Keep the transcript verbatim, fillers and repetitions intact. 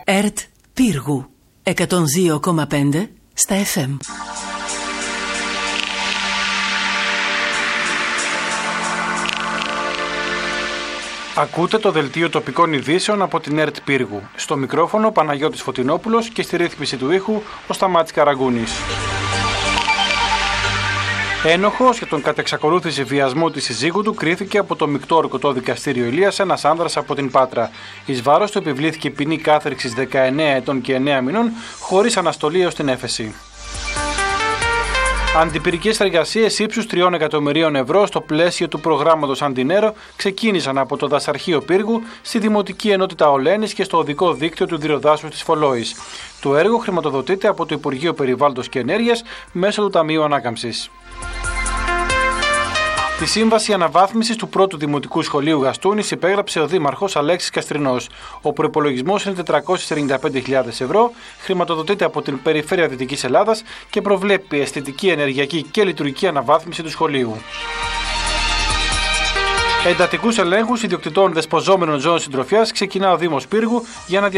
ΕΡΤ Πύργου εκατόν δύο κόμμα πέντε στα εφ εμ. Ακούτε το δελτίο τοπικών ειδήσεων από την ΕΡΤ Πύργου. Στο μικρόφωνο Παναγιώτης Φωτεινόπουλος και στη ρύθμιση του ήχου ο Σταμάτης Καραγκούνης. Ένοχος για τον κατεξακολούθηση βιασμό της συζύγου του κρίθηκε από το Μεικτό Ορκωτό Δικαστήριο Ηλίας ένας άνδρας από την Πάτρα. Εις βάρος του επιβλήθηκε ποινή κάθερξης δεκαεννέα ετών και εννέα μηνών χωρίς αναστολή έως την έφεση. Αντιπυρικές εργασίες ύψους τριών εκατομμυρίων ευρώ στο πλαίσιο του προγράμματος Αντινέρο ξεκίνησαν από το Δασαρχείο Πύργου στη Δημοτική Ενότητα Ολένης και στο οδικό δίκτυο του Δυροδάσους της Φωλόης. Το έργο χρηματοδοτείται από το Υπουργείο Περιβάλλοντος και Ενέργειας μέσω του Ταμείου Ανάκαμψης. Τη σύμβαση αναβάθμισης του πρώτου Δημοτικού Σχολείου Γαστούνης υπέγραψε ο Δήμαρχος Αλέξης Καστρινός. Ο προϋπολογισμός είναι τετρακόσιες ενενήντα πέντε χιλιάδες ευρώ, χρηματοδοτείται από την Περιφέρεια Δυτικής Ελλάδας και προβλέπει αισθητική, ενεργειακή και λειτουργική αναβάθμιση του σχολείου. Εντατικούς ελέγχους ιδιοκτητών δεσποζόμενων ζώων συντροφιάς ξεκινά ο Δήμος Πύργου για να